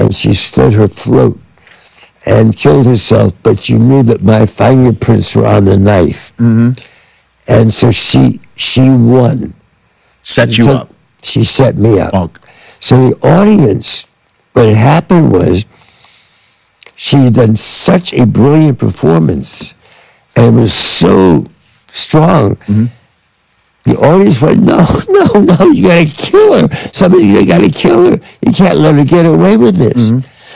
and she slit her throat and killed herself, but she knew that my fingerprints were on the knife. And so she won. Set you up. She set me up. Oh. So the audience, what had happened was she had done such a brilliant performance and was so strong. The audience went, no, you gotta kill her. Somebody's gotta kill her. You can't let her get away with this.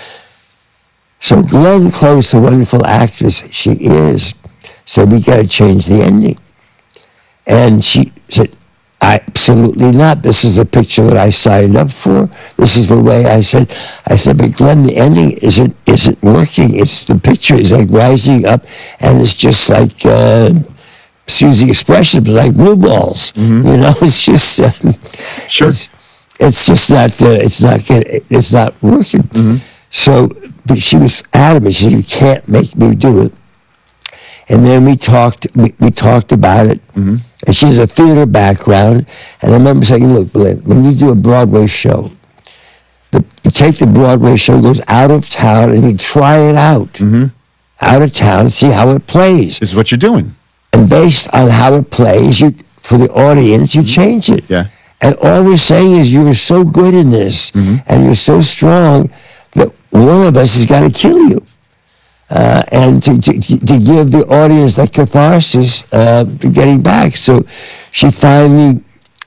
So Glenn Close, a wonderful actress she is, said, we gotta change the ending. And she said, absolutely not. This is a picture that I signed up for. This is the way I said, but Glenn, the ending isn't working. It's the picture is like rising up, and it's just like, excuse the expression, but like blue balls. You know, it's just, Sure. It's just not, it's not working. So, but she was adamant. She said, you can't make me do it. And then we talked about it. And she has a theater background. And I remember saying, look, Glenn, when you do a Broadway show, you take the Broadway show, goes out of town, and you try it out. Out of town, see how it plays. This is what you're doing. And based on how it plays, for the audience, you change it. Yeah. And all we're saying is you're so good in this, and you're so strong, that one of us has got to kill you. And to give the audience that catharsis for getting back. So she finally,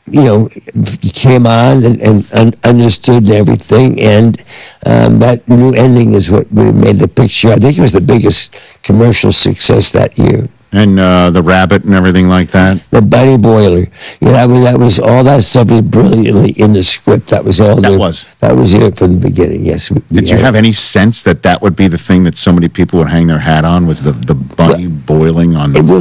came on and understood everything. And that new ending is what really made the picture. I think it was the biggest commercial success that year. And the rabbit and everything like that. The Bunny Boiler. Yeah, that was all that stuff was brilliantly in the script. That was all. That was it from the beginning. Yes. Did you have any sense that would be the thing that so many people would hang their hat on? Was the bunny boiling on? It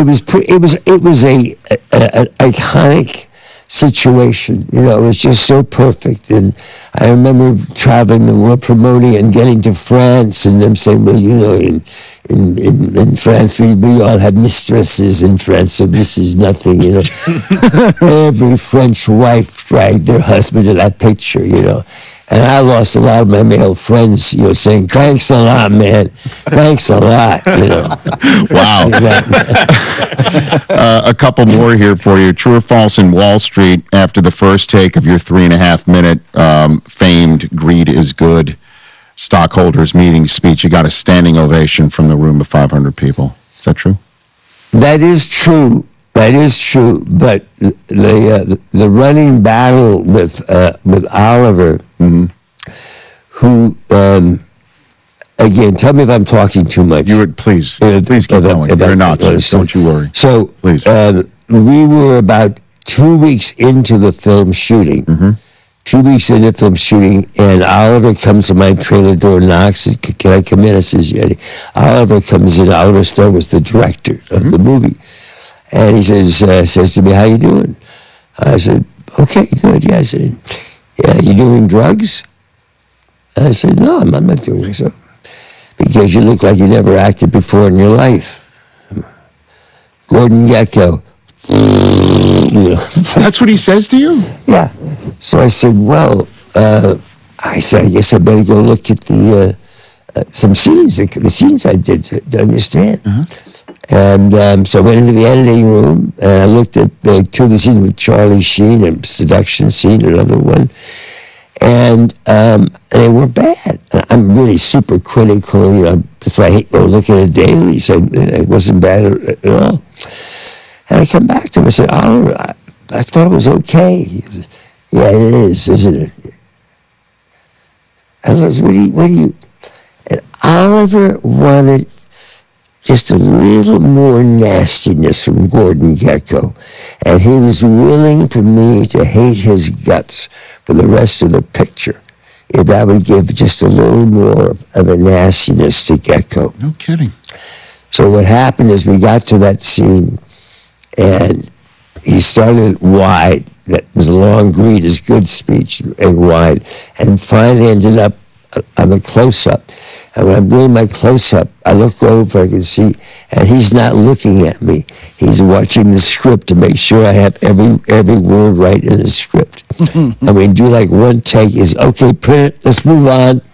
was an iconic situation. It was just so perfect. And I remember traveling the world promoting and getting to France, and them saying, well, in France, we all had mistresses in France, so this is nothing, Every French wife dragged their husband to that picture, And I lost a lot of my male friends, saying, thanks a lot, man. Thanks a lot, Wow. A couple more here for you. True or false, in Wall Street, after the first take of your 3.5-minute famed Greed is Good stockholders meeting speech, you got a standing ovation from the room of 500 people. Is that true? That is true. But the running battle with Oliver, who again, tell me if I'm talking too much. You would please keep going. You're not, don't you worry. So please. We were about 2 weeks into the film shooting. 2 weeks into film shooting, and Oliver comes to my trailer door, knocks, says, can I come in? I says, yeah. Oliver comes in. Oliver Stone was the director of the movie. And he says to me, how you doing? I said, okay, good. Yeah, I said, yeah, you doing drugs? I said, no, I'm not doing so. Because you look like you never acted before in your life. Gordon Gekko. That's what he says to you? Yeah. So I said, well, I guess I better go look at the some scenes, the scenes I did to understand. And so I went into the editing room, and I looked at two of the scenes with Charlie Sheen, and seduction scene, another one. And they were bad. I'm really super critical, that's why I hate looking at daily, so it wasn't bad at all. And I come back to him and said, Oliver, I thought it was okay. He said, yeah, it is, isn't it? I was like, what do you? And Oliver wanted just a little more nastiness from Gordon Gekko. And he was willing for me to hate his guts for the rest of the picture if that would give just a little more of a nastiness to Gekko. No kidding. So what happened is we got to that scene, and he started wide. That was a long Greed is Good speech, and wide, and finally ended up on a close-up. And when I'm doing my close-up, I look over, I can see, and he's not looking at me. He's watching the script to make sure I have every word right in the script. And we do like one take, is okay, print it, let's move on.